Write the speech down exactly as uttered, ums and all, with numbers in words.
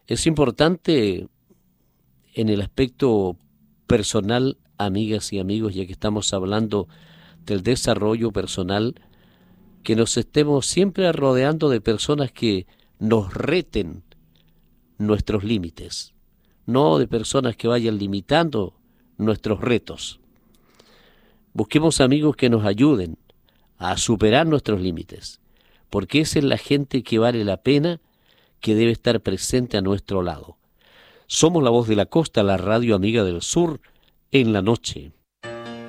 Es importante en el aspecto personal, amigas y amigos, ya que estamos hablando del desarrollo personal, que nos estemos siempre rodeando de personas que nos reten nuestros límites, no de personas que vayan limitando nuestros retos. Busquemos amigos que nos ayuden a superar nuestros límites, porque esa es la gente que vale la pena, que debe estar presente a nuestro lado. Somos la voz de la costa, la radio amiga del sur, en la noche.